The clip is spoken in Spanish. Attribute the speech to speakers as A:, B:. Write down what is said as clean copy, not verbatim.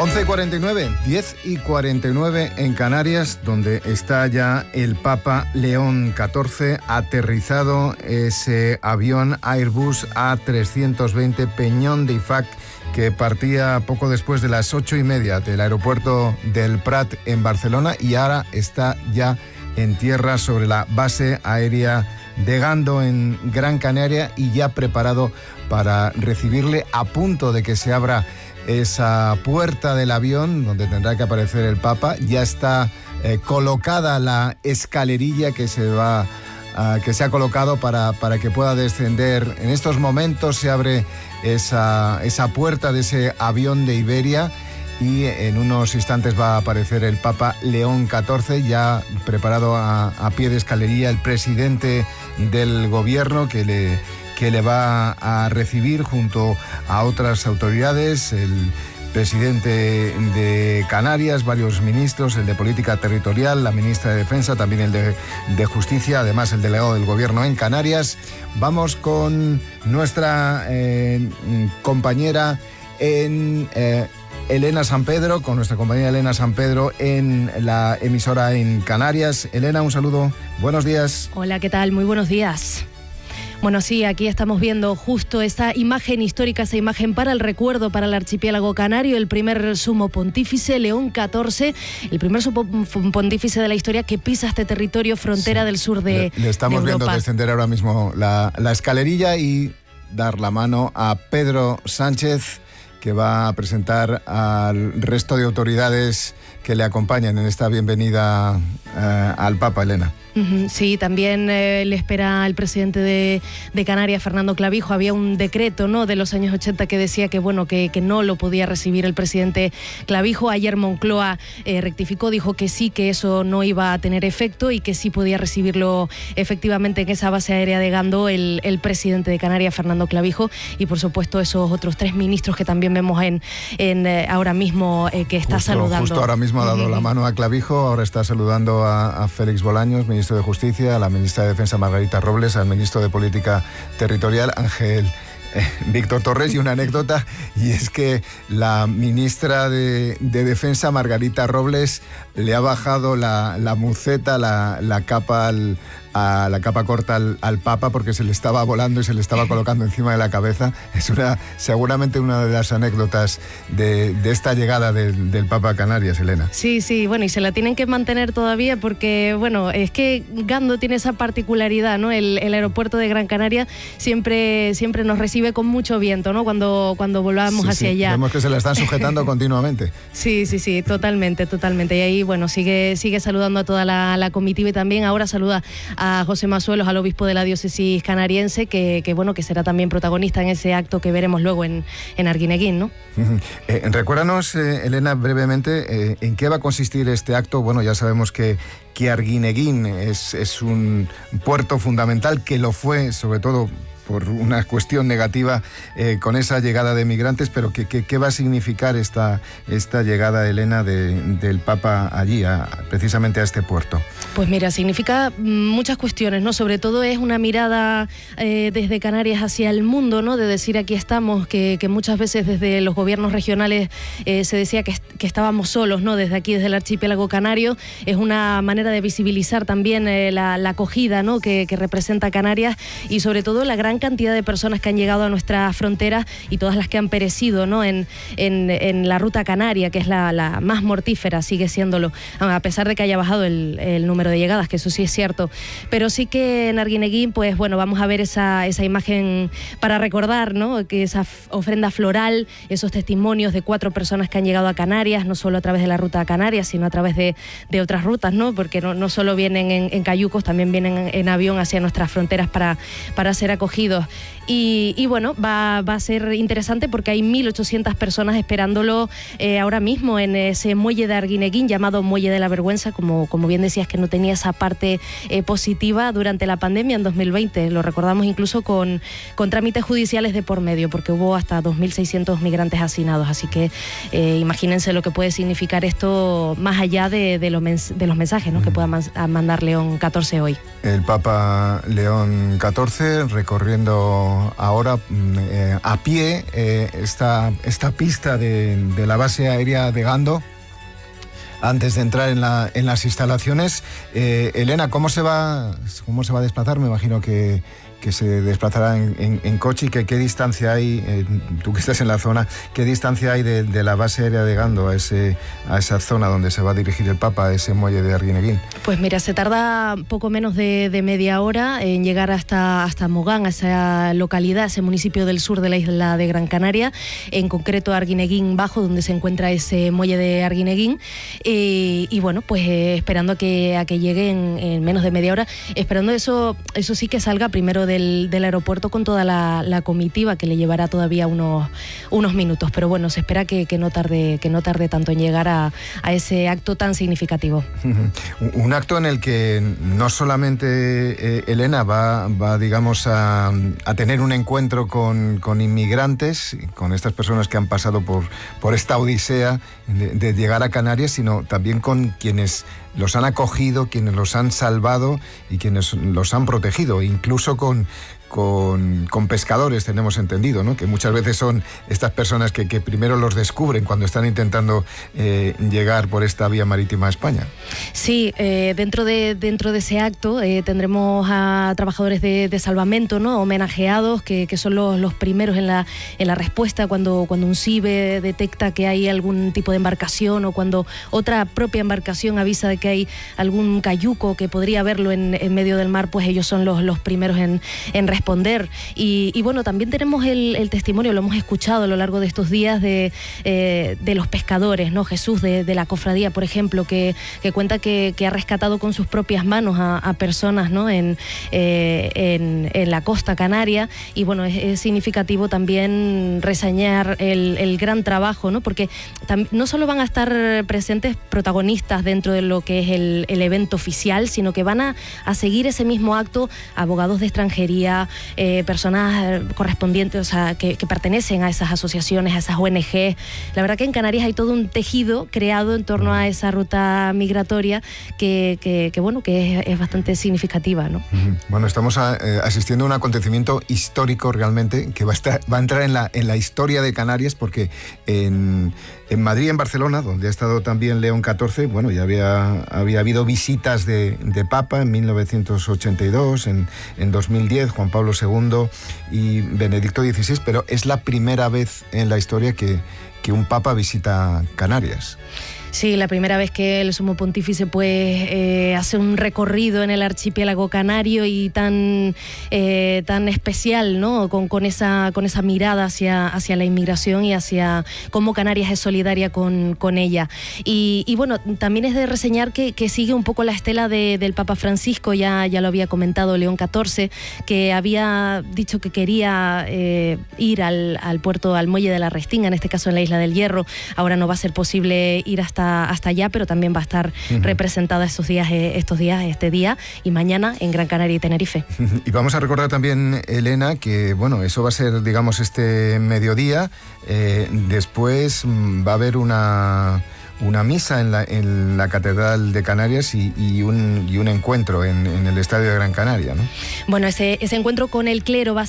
A: 11:49, 10:49 en Canarias, donde está ya el Papa León XIV aterrizado, ese avión Airbus A320 Peñón de IFAC que partía poco después de las 8:30 del aeropuerto del Prat en Barcelona y ahora está ya en tierra sobre la base aérea de Gando en Gran Canaria y ya preparado para recibirle, a punto de que se abra esa puerta del avión donde tendrá que aparecer el Papa. Ya está colocada la escalerilla que se ha colocado para que pueda descender. En estos momentos se abre esa puerta de ese avión de Iberia y en unos instantes va a aparecer el Papa León XIV, ya preparado a pie de escalerilla, el presidente del gobierno que le va a recibir junto a otras autoridades, el presidente de Canarias, varios ministros, el de Política Territorial, la ministra de Defensa, también el de Justicia, además el delegado del gobierno en Canarias. Vamos con nuestra compañera en Elena San Pedro, con nuestra compañera Elena San Pedro en la emisora en Canarias. Elena, un saludo, buenos días.
B: Hola, ¿qué tal? Muy buenos días. Bueno, sí, aquí estamos viendo justo esa imagen histórica, esa imagen para el recuerdo para el archipiélago canario, el primer sumo pontífice, León XIV, el primer sumo pontífice de la historia que pisa este territorio frontera del sur de
A: Le estamos viendo descender ahora mismo la escalerilla y dar la mano a Pedro Sánchez, que va a presentar al resto de autoridades que le acompañan en esta bienvenida al Papa, Elena.
B: Sí, también le espera el presidente de Canarias, Fernando Clavijo. Había un decreto, ¿no?, de los años 80 que decía que no lo podía recibir el presidente Clavijo. Ayer Moncloa rectificó, dijo que sí, que eso no iba a tener efecto y que sí podía recibirlo efectivamente en esa base aérea de Gando el presidente de Canarias, Fernando Clavijo, y por supuesto esos otros 3 ministros que también vemos en ahora mismo que está saludando.
A: Justo ahora mismo ha dado la mano a Clavijo, ahora está saludando a Félix Bolaños, ministro de Justicia, a la ministra de Defensa Margarita Robles, al ministro de Política Territorial Víctor Torres. Y una anécdota, y es que la ministra de Defensa Margarita Robles le ha bajado la muceta, la capa la capa corta al Papa porque se le estaba volando y se le estaba colocando encima de la cabeza. Es seguramente una de las anécdotas de esta llegada del Papa a Canarias, Elena.
B: Sí, bueno, y se la tienen que mantener todavía porque, bueno, es que Gando tiene esa particularidad, ¿no? El aeropuerto de Gran Canaria siempre nos recibe con mucho viento, ¿no? Cuando volvamos hacia allá.
A: Vemos que se la están sujetando continuamente.
B: Sí, totalmente. Y ahí, bueno, sigue saludando a toda la comitiva y también ahora saluda a José Masuelos, al obispo de la diócesis canariense, que será también protagonista en ese acto que veremos luego en Arguineguín, ¿no?
A: Recuérdanos, Elena, brevemente, ¿en qué va a consistir este acto? Bueno, ya sabemos que Arguineguín es un puerto fundamental, que lo fue, sobre todo por una cuestión negativa con esa llegada de migrantes, pero ¿qué va a significar esta llegada, Elena, del Papa allí, precisamente a este puerto?
B: Pues mira, significa muchas cuestiones, ¿no? Sobre todo es una mirada desde Canarias hacia el mundo, ¿no? De decir aquí estamos, que muchas veces desde los gobiernos regionales se decía que estábamos solos, ¿no? Desde aquí, desde el archipiélago canario, es una manera de visibilizar también la acogida, ¿no?, que representa Canarias, y sobre todo la gran cantidad de personas que han llegado a nuestras fronteras y todas las que han perecido, ¿no?, en la ruta canaria, que es la más mortífera, sigue siéndolo, a pesar de que haya bajado el número de llegadas, que eso sí es cierto. Pero sí que en Arguineguín, pues bueno, vamos a ver esa imagen para recordar, ¿no?, que esa ofrenda floral, esos testimonios de 4 personas que han llegado a Canarias, no solo a través de la ruta Canarias, sino a través de otras rutas, ¿no?, porque no solo vienen en cayucos, también vienen en avión hacia nuestras fronteras para ser acogidos. Y bueno, va a ser interesante porque hay 1.800 personas esperándolo ahora mismo en ese muelle de Arguineguín, llamado Muelle de la Vergüenza, como bien decías, que no tenía esa parte positiva durante la pandemia en 2020. Lo recordamos incluso con trámites judiciales de por medio, porque hubo hasta 2.600 migrantes hacinados. Así que imagínense lo que puede significar esto más allá de los mensajes, ¿no?, que pueda mandar León XIV hoy.
A: El Papa León XIV recorrió recorriendo ahora a pie esta pista de la base aérea de Gando. Antes de entrar en las instalaciones, Elena, ¿cómo se va a desplazar? Me imagino que se desplazará en coche. ¿Y qué distancia hay, tú que estás en la zona, qué distancia hay de la base aérea de Gando a esa zona donde se va a dirigir el Papa, a ese muelle de Arguineguín?
B: Pues mira, se tarda poco menos de media hora en llegar hasta Mogán, a esa localidad, ese municipio del sur de la isla de Gran Canaria, en concreto Arguineguín Bajo, donde se encuentra ese muelle de Arguineguín. Y bueno, pues esperando a que llegue en menos de media hora, esperando eso sí que salga primero del aeropuerto con toda la comitiva, que le llevará todavía unos minutos, pero bueno, se espera que no tarde tanto en llegar a ese acto tan significativo.
A: Un acto en el que no solamente Elena va digamos a tener un encuentro con inmigrantes, con estas personas que han pasado por esta odisea de llegar a Canarias, sino también con quienes los han acogido, quienes los han salvado y quienes los han protegido, incluso con pescadores, tenemos entendido, ¿no? Que muchas veces son estas personas que primero los descubren cuando están intentando llegar por esta vía marítima a España.
B: Sí, dentro de ese acto tendremos a trabajadores de salvamento, ¿no? Homenajeados, que son los primeros en la respuesta cuando un CIBE detecta que hay algún tipo de embarcación, o cuando otra propia embarcación avisa de que hay algún cayuco que podría haberlo en medio del mar, pues ellos son los primeros en responder. Y bueno, también tenemos el testimonio, lo hemos escuchado a lo largo de estos días de los pescadores, ¿no? Jesús de la cofradía, por ejemplo, que cuenta que ha rescatado con sus propias manos a personas, ¿no? en la costa canaria. Y bueno, es significativo también reseñar el gran trabajo, ¿no? Porque no solo van a estar presentes protagonistas dentro de lo que es el evento oficial, sino que van a seguir ese mismo acto abogados de extranjería, personas correspondientes, o sea, que pertenecen a esas asociaciones, a esas ONG. La verdad que en Canarias hay todo un tejido creado en torno a esa ruta migratoria que bueno, que es bastante significativa, ¿no?
A: Bueno, estamos asistiendo a un acontecimiento histórico realmente, que va a entrar en la historia de Canarias, porque en Madrid y en Barcelona, donde ha estado también León XIV, bueno, ya había habido visitas de Papa en 1982, en 2010, Juan Pablo II y Benedicto XVI, pero es la primera vez en la historia que un Papa visita Canarias.
B: Sí, la primera vez que el Sumo Pontífice pues hace un recorrido en el archipiélago canario, y tan especial, ¿no? Con esa mirada hacia la inmigración y hacia cómo Canarias es solidaria con ella. Y bueno, también es de reseñar que sigue un poco la estela del Papa Francisco. Ya lo había comentado León XIV, que había dicho que quería ir al puerto, al muelle de la Restinga, en este caso en la Isla del Hierro. Ahora no va a ser posible ir hasta allá, pero también va a estar representada este día y mañana en Gran Canaria y Tenerife.
A: Y vamos a recordar también, Elena, que bueno, eso va a ser, digamos, este mediodía. Después va a haber una misa en la Catedral de Canarias y un encuentro en el Estadio de Gran Canaria, ¿no?
B: Bueno, ese encuentro con el clero va a